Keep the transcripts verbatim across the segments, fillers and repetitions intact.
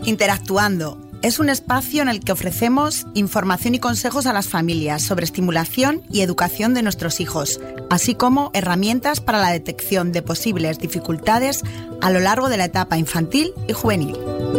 Interactuando es un espacio en el que ofrecemos información y consejos a las familias sobre estimulación y educación de nuestros hijos, así como herramientas para la detección de posibles dificultades a lo largo de la etapa infantil y juvenil.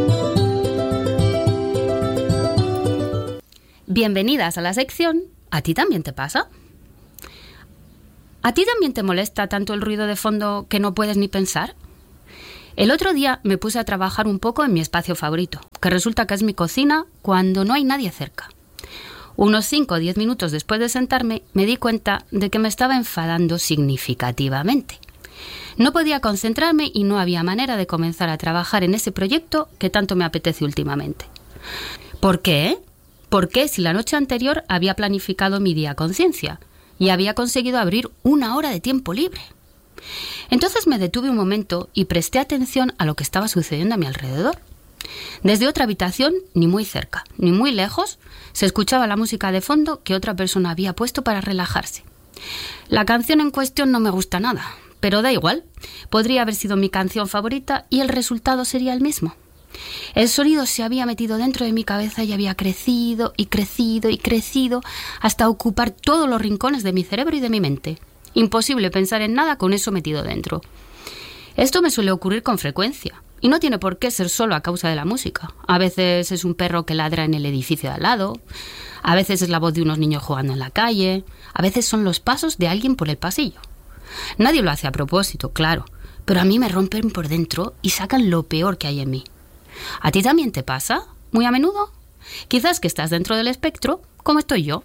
Bienvenidas a la sección ¿A ti también te pasa? ¿A ti también te molesta tanto el ruido de fondo que no puedes ni pensar? El otro día me puse a trabajar un poco en mi espacio favorito, que resulta que es mi cocina cuando no hay nadie cerca. Unos cinco o diez minutos después de sentarme, me di cuenta de que me estaba enfadando significativamente. No podía concentrarme y no había manera de comenzar a trabajar en ese proyecto que tanto me apetece últimamente. ¿Por qué? ¿Por qué si la noche anterior había planificado mi día a conciencia y había conseguido abrir una hora de tiempo libre? Entonces me detuve un momento y presté atención a lo que estaba sucediendo a mi alrededor. Desde otra habitación, ni muy cerca, ni muy lejos, se escuchaba la música de fondo que otra persona había puesto para relajarse. La canción en cuestión no me gusta nada, pero da igual. Podría haber sido mi canción favorita y el resultado sería el mismo. El sonido se había metido dentro de mi cabeza y había crecido y crecido y crecido hasta ocupar todos los rincones de mi cerebro y de mi mente. Imposible pensar en nada con eso metido dentro. Esto me suele ocurrir con frecuencia y no tiene por qué ser solo a causa de la música. A veces es un perro que ladra en el edificio de al lado, a veces es la voz de unos niños jugando en la calle, a veces son los pasos de alguien por el pasillo. Nadie lo hace a propósito, claro, pero a mí me rompen por dentro y sacan lo peor que hay en mí. ¿A ti también te pasa? ¿Muy a menudo? Quizás que estás dentro del espectro, como estoy yo.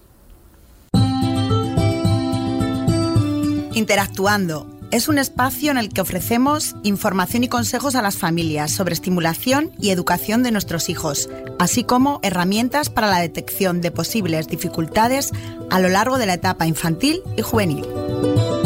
Interactuando es un espacio en el que ofrecemos información y consejos a las familias sobre estimulación y educación de nuestros hijos, así como herramientas para la detección de posibles dificultades a lo largo de la etapa infantil y juvenil.